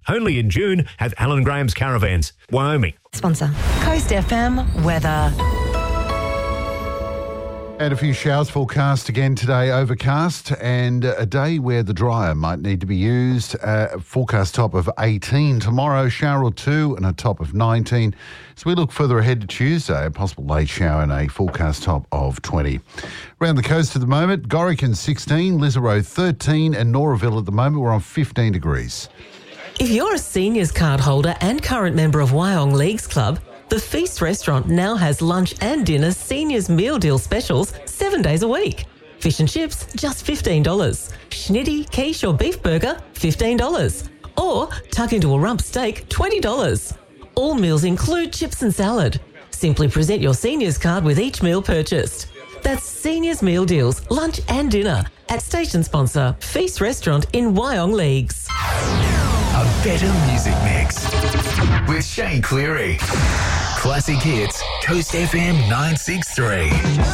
Only in June at Alan Graham's Caravans, Wyoming. Sponsor. Coast FM weather. And a few showers forecast again today, overcast, and a day where the dryer might need to be used. Forecast top of 18 tomorrow, shower or two, and a top of 19. As we look further ahead to Tuesday, a possible late shower and a forecast top of 20. Around the coast at the moment, Gorican 16, Lisarow 13, and Noraville at the moment we're on 15 degrees. If you're a seniors card holder and current member of Wyong Leagues Club, the Feast restaurant now has lunch and dinner seniors meal deal specials 7 days a week. Fish and chips, just $15. Schnitty, quiche or beef burger, $15. Or tuck into a rump steak, $20. All meals include chips and salad. Simply present your seniors card with each meal purchased. That's seniors meal deals, lunch and dinner at station sponsor Feast Restaurant in Wyong Leagues. A better music mix with Shane Cleary. Classic hits, Coast FM 963.